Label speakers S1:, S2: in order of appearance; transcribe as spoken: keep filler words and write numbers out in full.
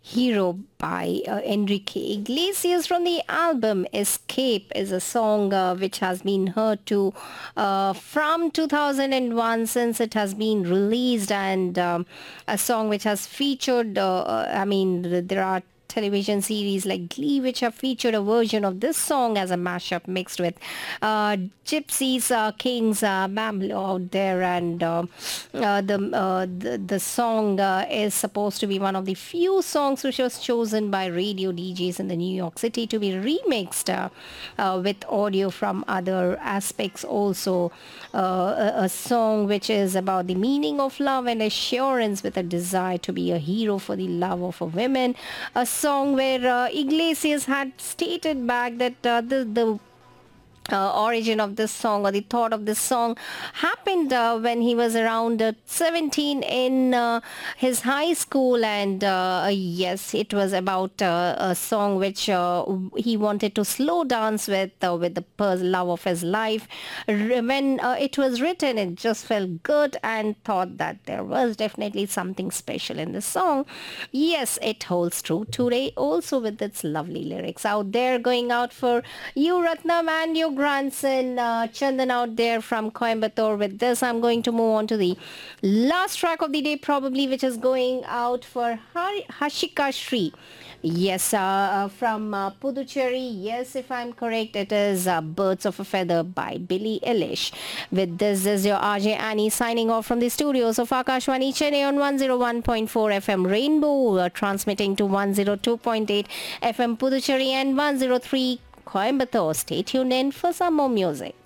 S1: Hero by uh, Enrique Iglesias from the album Escape is a song uh, which has been heard to uh, from two thousand one since it has been released, and um, a song which has featured, uh, uh, I mean, th- there are television series like Glee which have featured a version of this song as a mashup mixed with uh, Gypsies, uh, Kings, uh, Mamlo out there, and uh, uh, the, uh, the the song uh, is supposed to be one of the few songs which was chosen by radio D Js in the New York City to be remixed uh, uh, with audio from other aspects also. Uh, a, a song which is about the meaning of love and assurance with a desire to be a hero for the love of a woman. A song where uh, Iglesias had stated back that uh, the the uh, origin of this song, or the thought of this song, happened uh, when he was around uh, seventeen in uh, his high school, and uh, yes, it was about uh, a song which uh, he wanted to slow dance with uh, with the pers- love of his life. R- when uh, it was written, it just felt good, and thought that there was definitely something special in the song. Yes, it holds true today also with its lovely lyrics. Out there, going out for you, Ratnam, and your grandson uh, Chandan out there from Coimbatore. With this, I'm going to move on to the last track of the day, probably, which is going out for Har- Hashika Shri. Yes, uh, uh, from uh, Puducherry. Yes, if I'm correct, it is uh, Birds of a Feather by Billie Eilish. With this, this is your R J Annie signing off from the studios of Akashwani Chennai on one oh one point four F M Rainbow, uh, transmitting to one oh two point eight F M Puducherry and one oh three Coimbatore. Stay tuned in for some more music.